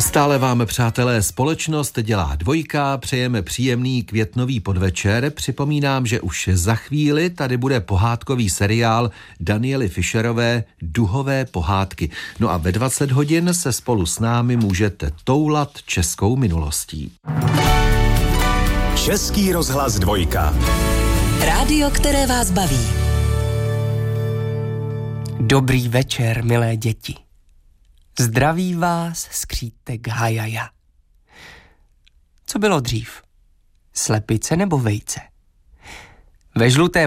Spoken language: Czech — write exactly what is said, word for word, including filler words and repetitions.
Stále vám, přátelé, společnost dělá dvojka, přejeme příjemný květnový podvečer. Připomínám, že už za chvíli tady bude pohádkový seriál Daniely Fischerové Duhové pohádky. No a ve dvacet hodin se spolu s námi můžete toulat českou minulostí. Český rozhlas dvojka. Rádio, které vás baví. Dobrý večer, milé děti. Zdraví vás skřítek Hajaja. Co bylo dřív? Slepice nebo vejce? Ve žlutém